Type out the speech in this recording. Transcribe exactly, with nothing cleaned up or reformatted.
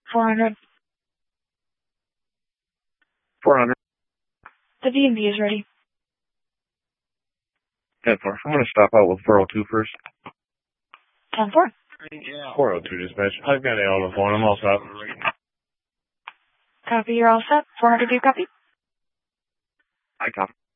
four hundred. four hundred. The D and B is ready. ten four. I'm going to stop out with four oh two first. ten four. four oh two dispatch. I've got it on the phone. I'm all set. Copy, you're all set. four hundred, do you copy? I copy.